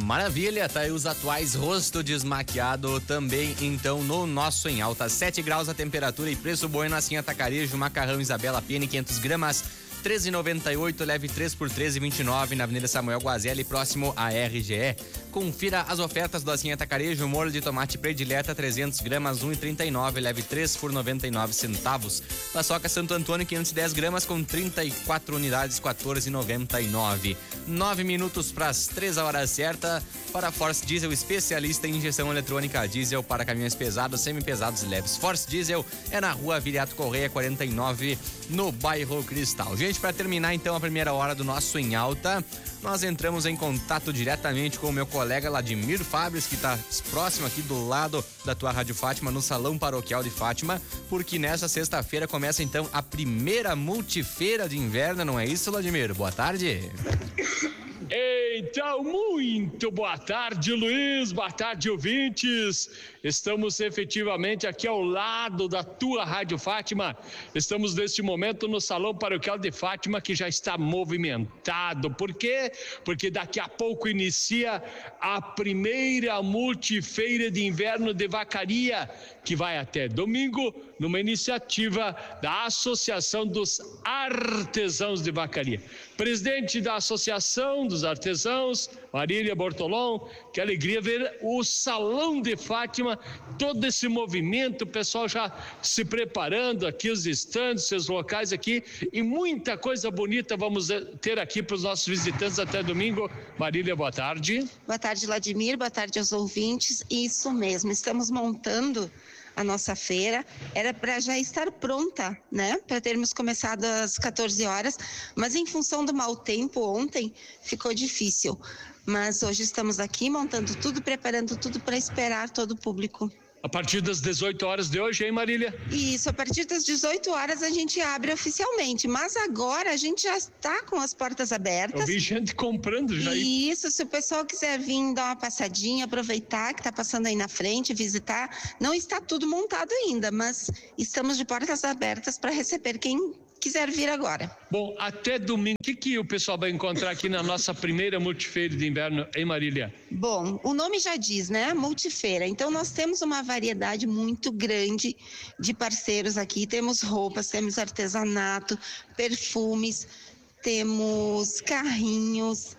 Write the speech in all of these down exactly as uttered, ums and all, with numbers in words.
Maravilha, tá aí os atuais rosto desmaquiado também, então, no nosso Em Alta. sete graus a temperatura e preço bom na Assim Atacarejo, macarrão Isabela Pene, quinhentas gramas, treze e noventa e oito, leve três por treze e vinte e nove, na Avenida Samuel Guazelli, próximo à R G E. Confira as ofertas do Assim Atacarejo, molho de tomate predileta, trezentas gramas, um e trinta e nove, leve três por noventa e nove centavos. Paçoca Santo Antônio, quinhentas e dez gramas, com trinta e quatro unidades, quatorze e noventa e nove. nove minutos para as três horas certa, para Force Diesel, especialista em injeção eletrônica diesel para caminhões pesados, semi-pesados e leves. Force Diesel é na rua Viriato Correia, quarenta e nove, no bairro Cristal. Gente, para terminar então a primeira hora do nosso Em Alta, nós entramos em contato diretamente com o meu colega Vladimir Fabres, que está próximo aqui do lado da tua Rádio Fátima, no Salão Paroquial de Fátima, porque nessa sexta-feira começa então a primeira multifeira de inverno, não é isso, Vladimir? Boa tarde. Então, muito boa tarde, Luiz, boa tarde, ouvintes. Estamos efetivamente aqui ao lado da tua Rádio Fátima. Estamos neste momento no Salão Paroquial de Fátima, que já está movimentado. Por quê? Porque daqui a pouco inicia a primeira multifeira de inverno de vacaria, que vai até domingo, numa iniciativa da Associação dos Artesãos de Vacaria. Presidente da Associação dos Artesãos, Marília Bortolom, que alegria ver o Salão de Fátima, todo esse movimento, o pessoal já se preparando aqui, os estandes, seus locais aqui, e muita coisa bonita vamos ter aqui para os nossos visitantes até domingo. Marília, boa tarde. Boa tarde, Vladimir, boa tarde aos ouvintes. Isso mesmo, estamos montando a nossa feira, era para já estar pronta, né, para termos começado às quatorze horas, mas em função do mau tempo ontem ficou difícil, mas hoje estamos aqui montando tudo, preparando tudo para esperar todo o público. A partir das dezoito horas de hoje, hein, Marília? Isso, a partir das dezoito horas a gente abre oficialmente, mas agora a gente já está com as portas abertas. Eu vi gente comprando já. Isso, se o pessoal quiser vir dar uma passadinha, aproveitar que está passando aí na frente, visitar, não está tudo montado ainda, mas estamos de portas abertas para receber quem quiser vir agora. Bom, até domingo, o que, que o pessoal vai encontrar aqui na nossa primeira multifeira de inverno, em Marília? Bom, o nome já diz, né? Multifeira. Então nós temos uma variedade muito grande de parceiros aqui. Temos roupas, temos artesanato, perfumes, temos carrinhos,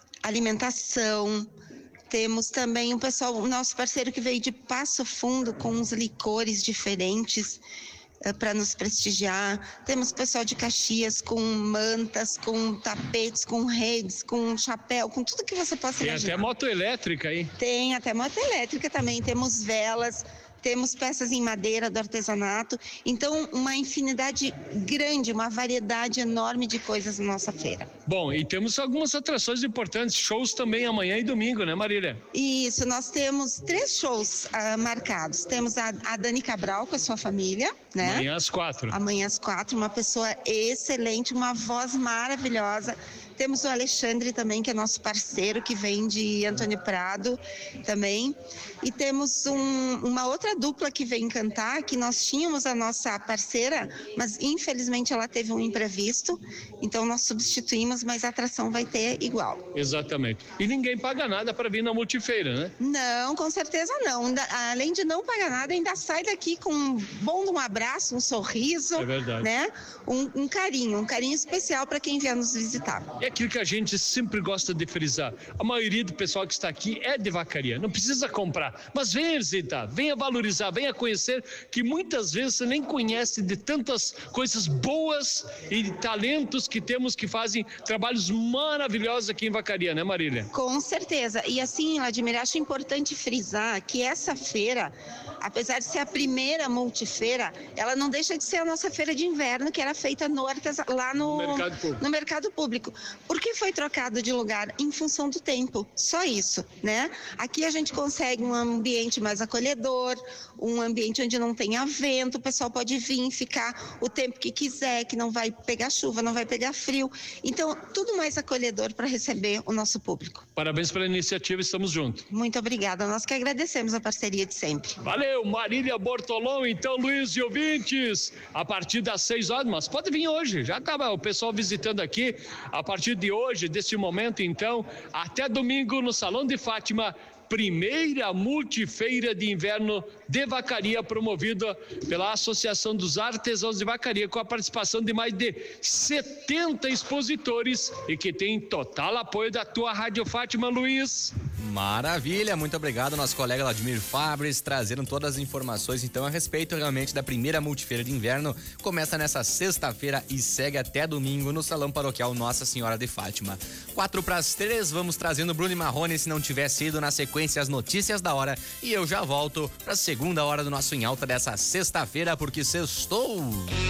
alimentação. Temos também o pessoal, o nosso parceiro que veio de Passo Fundo com uns licores diferentes para nos prestigiar. Temos pessoal de Caxias com mantas, com tapetes, com redes, com chapéu, com tudo que você possa Tem imaginar. Tem até moto elétrica aí. Tem até moto elétrica também, temos velas, temos peças em madeira do artesanato, então uma infinidade grande, uma variedade enorme de coisas na nossa feira. Bom, e temos algumas atrações importantes, shows também amanhã e domingo, né, Marília? Isso, nós temos três shows uh, marcados. Temos a, a Dani Cabral com a sua família, né? Amanhã às quatro. Amanhã às quatro, uma pessoa excelente, uma voz maravilhosa. Temos o Alexandre também, que é nosso parceiro, que vem de Antônio Prado também. E temos um, uma outra dupla que vem cantar, que nós tínhamos a nossa parceira, mas infelizmente ela teve um imprevisto, então nós substituímos, mas a atração vai ter igual. Exatamente. E ninguém paga nada para vir na multifeira, né? Não, com certeza não. Além de não pagar nada, ainda sai daqui com um bom um abraço, um sorriso. É verdade. Né? Um, um carinho, um carinho especial para quem vier nos visitar. É aquilo que a gente sempre gosta de frisar. A maioria do pessoal que está aqui é de vacaria, não precisa comprar, mas venha visitar, venha valorizar, venha conhecer, que muitas vezes você nem conhece de tantas coisas boas e talentos que temos que fazem trabalhos maravilhosos aqui em Vacaria, né, Marília? Com certeza. E assim, Vladimir, acho importante frisar que essa feira, apesar de ser a primeira multifeira, ela não deixa de ser a nossa feira de inverno, que era feita no artesa... lá no, no, mercado público. no mercado público. Por que foi trocado de lugar? Em função do tempo. Só isso, né? Aqui a gente consegue um ambiente mais acolhedor, um ambiente onde não tenha vento, o pessoal pode vir, ficar o tempo que quiser, que não vai pegar chuva, não vai pegar frio. Então, tudo mais acolhedor para receber o nosso público. Parabéns pela iniciativa, estamos juntos. Muito obrigada, nós que agradecemos a parceria de sempre. Valeu, Marília Bortolom. Então, Luiz e ouvintes, a partir das seis horas, mas pode vir hoje, já acaba o pessoal visitando aqui, a partir partir de hoje, deste momento então, até domingo no Salão de Fátima, primeira multifeira de inverno de vacaria promovida pela Associação dos Artesãos de Vacaria, com a participação de mais de setenta expositores e que tem total apoio da tua Rádio Fátima, Luiz. Maravilha, muito obrigado, nosso colega Vladimir Fabres, trazendo todas as informações então a respeito realmente da primeira multifeira de inverno. Começa nessa sexta-feira e segue até domingo no Salão Paroquial Nossa Senhora de Fátima. Quatro para as três, vamos trazendo Bruno e Marrone, se não tiver sido, na sequência as notícias da hora, e eu já volto para a segunda hora do nosso Em Alta dessa sexta-feira, porque sextou.